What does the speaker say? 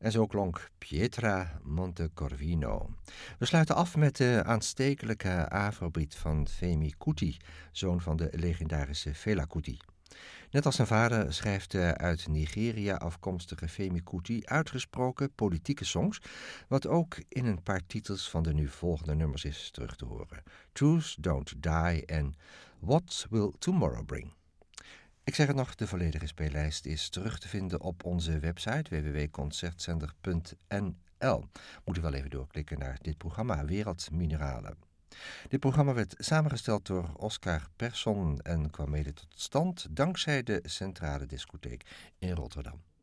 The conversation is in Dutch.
En zo klonk Pietra Montecorvino. We sluiten af met de aanstekelijke Afrobeat van Femi Kuti, zoon van de legendarische Fela Kuti. Net als zijn vader schrijft de uit Nigeria afkomstige Femi Kuti uitgesproken politieke songs, wat ook in een paar titels van de nu volgende nummers is terug te horen. Truth Don't Die en What Will Tomorrow Bring. Ik zeg het nog, de volledige speellijst is terug te vinden op onze website www.concertzender.nl. Moet u wel even doorklikken naar dit programma Wereldmineralen. Dit programma werd samengesteld door Oscar Persson en kwam mede tot stand dankzij de Centrale Discotheek in Rotterdam.